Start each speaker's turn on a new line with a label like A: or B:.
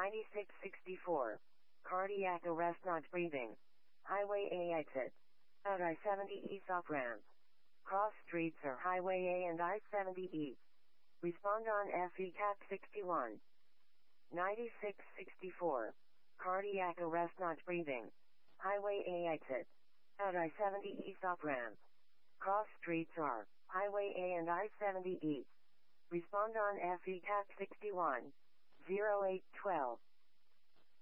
A: 9664. Cardiac arrest not breathing. Highway A exit. At I-70 East off ramp. Cross streets are Highway A and I-70 East. Respond on FE Cat 61. 9664. Cardiac arrest not breathing. Highway A exit. At I-70 East off ramp. Cross streets are Highway A and I-70 East. Respond on FE Cat 61. 0812.